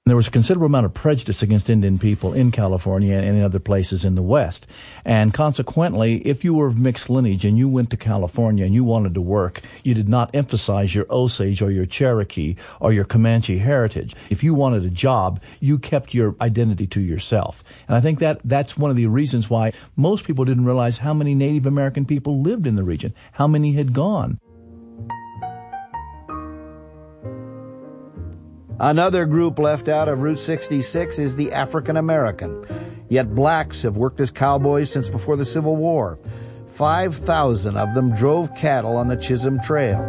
There was a considerable amount of prejudice against Indian people in California and in other places in the West. And consequently, if you were of mixed lineage and you went to California and you wanted to work, you did not emphasize your Osage or your Cherokee or your Comanche heritage. If you wanted a job, you kept your identity to yourself. And I think that's one of the reasons why most people didn't realize how many Native American people lived in the region, how many had gone. Another group left out of Route 66 is the African American. Yet blacks have worked as cowboys since before the Civil War. 5,000 of them drove cattle on the Chisholm Trail.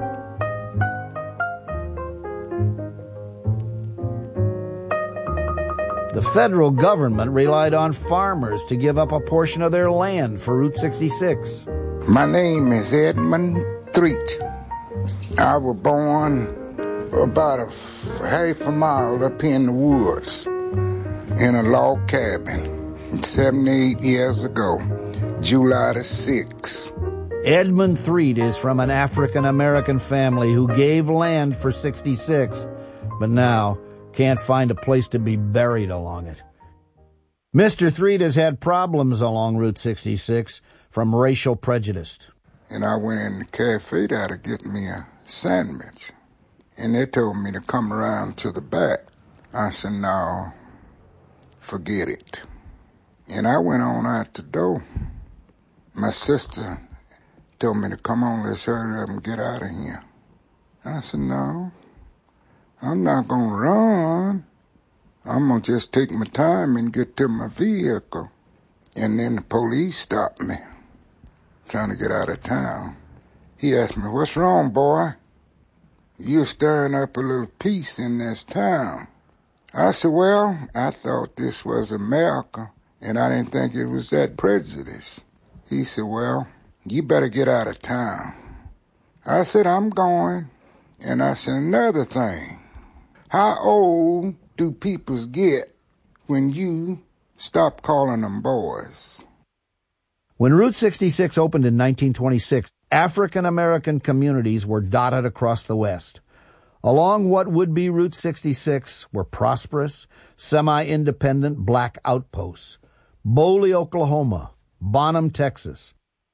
The federal government relied on farmers to give up a portion of their land for Route 66. My name is Edmund Threet. I was born about half a mile up in the woods in a log cabin 78 years ago, July the 6th. Edmund Threet is from an African-American family who gave land for 66, but now can't find a place to be buried along it. Mr. Threet has had problems along Route 66 from racial prejudice. And I went in the cafe there to get me a sandwich. And they told me to come around to the back. I said, no, forget it. And I went on out the door. My sister told me to come on, let's hurry up and get out of here. I said, no, I'm not going to run. I'm going to just take my time and get to my vehicle. And then the police stopped me, trying to get out of town. He asked me, what's wrong, boy? You're stirring up a little peace in this town. I said, well, I thought this was America, and I didn't think it was that prejudice. He said, well, you better get out of town. I said, I'm going. And I said, another thing, how old do people get when you stop calling them boys? When Route 66 opened in 1926, African-American communities were dotted across the West. Along what would be Route 66 were prosperous, semi-independent black outposts. Boley, Oklahoma, Bonham, Texas.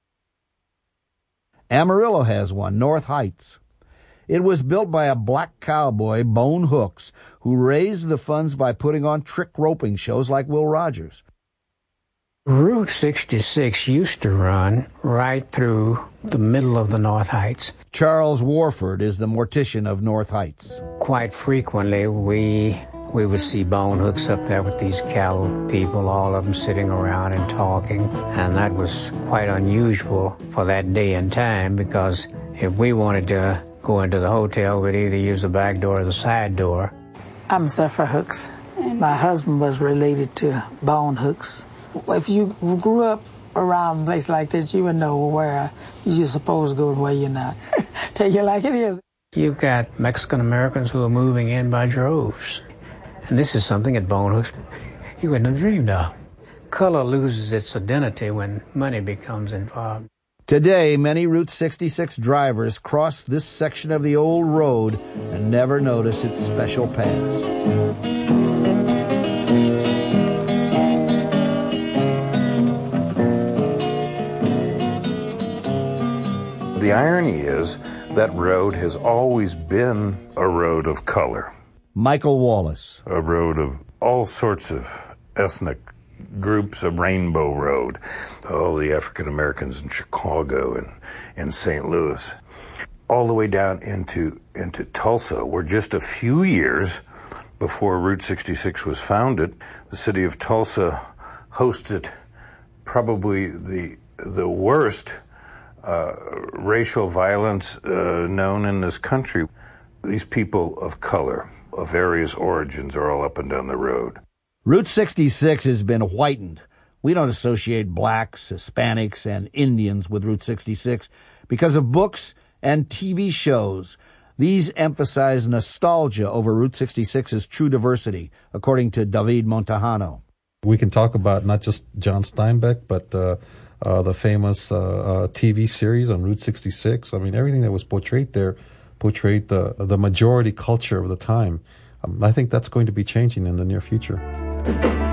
Amarillo has one, North Heights. It was built by a black cowboy, Bone Hooks, who raised the funds by putting on trick roping shows like Will Rogers. Route 66 used to run right through the middle of the North Heights. Charles Warford is the mortician of North Heights. Quite frequently, we would see Bone Hooks up there with these cattle people, all of them sitting around and talking. And that was quite unusual for that day and time, because if we wanted to go into the hotel, we'd either use the back door or the side door. I'm Zephyr Hooks. My husband was related to Bone Hooks. If you grew up around a place like this, you would know where you're supposed to go and where you're not. Tell you like it is. You've got Mexican Americans who are moving in by droves. And this is something at Bone Hooks you wouldn't have dreamed of. Color loses its identity when money becomes involved. Today, many Route 66 drivers cross this section of the old road and never notice its special pass. The irony is that road has always been a road of color. Michael Wallace. A road of all sorts of ethnic groups, a rainbow road. All the African Americans in Chicago and St. Louis. All the way down into Tulsa, where just a few years before Route 66 was founded, the city of Tulsa hosted probably the worst racial violence known in this country. These people of color, of various origins, are all up and down the road. Route 66 has been whitened. We don't associate blacks, Hispanics, and Indians with Route 66 because of books and TV shows. These emphasize nostalgia over Route 66's true diversity, according to David Montejano. We can talk about not just John Steinbeck, but the famous TV series on Route 66. I mean, everything that was portrayed there portrayed the majority culture of the time. I think that's going to be changing in the near future.